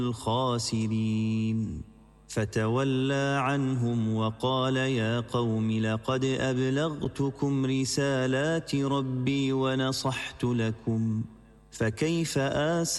الخاسرين فتولى عنهم وقال يا قوم لقد أبلغتكم رسالات ربي ونصحت لكم فكيف آسى